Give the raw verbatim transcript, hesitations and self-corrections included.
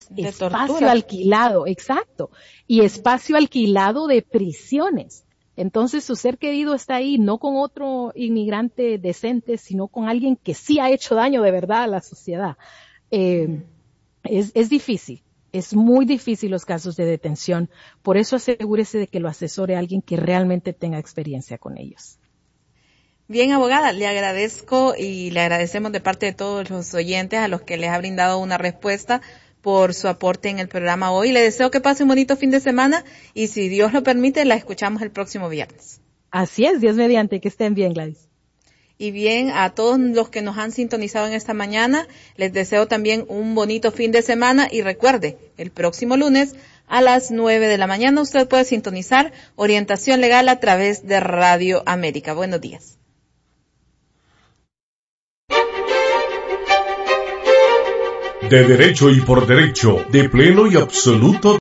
de espacio tortura. alquilado, exacto, y espacio alquilado de prisiones. Entonces su ser querido está ahí, no con otro inmigrante decente, sino con alguien que sí ha hecho daño de verdad a la sociedad. Eh, mm. es, es difícil, es muy difícil los casos de detención, por eso asegúrese de que lo asesore a alguien que realmente tenga experiencia con ellos. Bien, abogada, le agradezco y le agradecemos de parte de todos los oyentes a los que les ha brindado una respuesta por su aporte en el programa hoy. Le deseo que pase un bonito fin de semana y si Dios lo permite, la escuchamos el próximo viernes. Así es, Dios mediante, que estén bien, Gladys. Y bien, a todos los que nos han sintonizado en esta mañana, les deseo también un bonito fin de semana y recuerde, el próximo lunes a las nueve de la mañana usted puede sintonizar Orientación Legal a través de Radio América. Buenos días. De derecho y por derecho, de pleno y absoluto